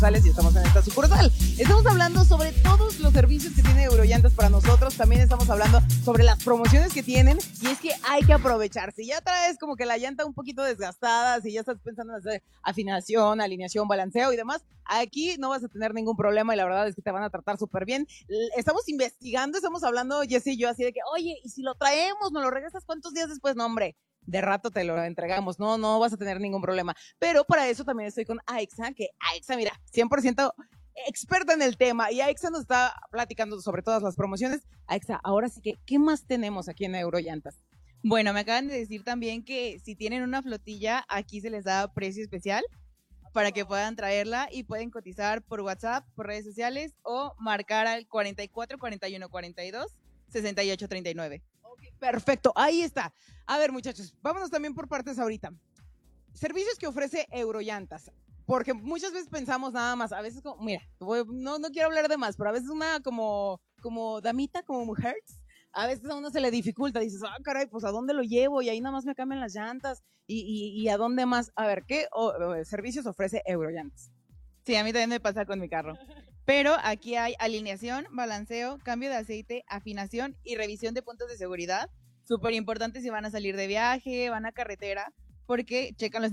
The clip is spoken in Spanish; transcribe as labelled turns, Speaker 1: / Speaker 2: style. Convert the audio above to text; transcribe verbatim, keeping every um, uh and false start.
Speaker 1: sucursales y estamos en esta sucursal. Estamos hablando sobre todos los servicios que tiene Eurollantas para nosotros. También estamos hablando sobre las promociones que tienen y es que hay que aprovechar. Si ya traes como que la llanta un poquito desgastada, si ya estás pensando en hacer afinación, alineación, balanceo y demás, aquí no vas a tener ningún problema y la verdad es que te van a tratar súper bien. Estamos investigando, estamos hablando Jessy y yo así de que, oye, ¿y si lo traemos, nos lo regresas cuántos días después? No, hombre, de rato te lo entregamos, no, no vas a tener ningún problema. Pero para eso también estoy con AIXA, que AIXA, mira, cien por ciento experta en el tema y AIXA nos está platicando sobre todas las promociones. AIXA, ahora sí que, ¿qué más tenemos aquí en Eurollantas?
Speaker 2: Bueno, me acaban de decir también que si tienen una flotilla, aquí se les da precio especial para que puedan traerla y pueden cotizar por WhatsApp, por redes sociales o marcar al cuarenta y cuatro, cuarenta y uno, cuarenta y dos, sesenta y ocho, treinta y nueve.
Speaker 1: Okay, perfecto, ahí está. A ver, muchachos, vámonos también por partes ahorita. Servicios que ofrece Eurollantas, porque muchas veces pensamos nada más, a veces como, mira, no, no quiero hablar de más, pero a veces una como, como damita, como mujer, a veces a uno se le dificulta, dices, ah, caray, pues ¿a dónde lo llevo? Y ahí nada más me cambian las llantas, y, y, y ¿a dónde más? A ver, ¿qué o, o, servicios ofrece Eurollantas?
Speaker 2: Sí, a mí también me pasa con mi carro. Pero aquí hay alineación, balanceo, cambio de aceite, afinación y revisión de puntos de seguridad. Súper importante si van a salir de viaje, van a carretera, porque checan los